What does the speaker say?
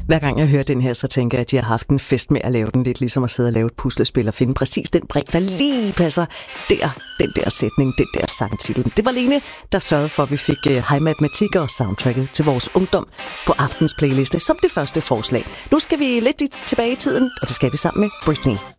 Hver gang jeg hører den her, så tænker jeg, at de har haft en fest med at lave den, lidt ligesom at sidde og lave et puslespil og finde præcis den brik, der lige passer der, den der sætning, den der sangtitel. Det var Lene, der sørgede for, at vi fik Hej Matematik og soundtracket til vores ungdom på aftens playliste som det første forslag. Nu skal vi lidt tilbage i tiden, og det skal vi sammen med Britney.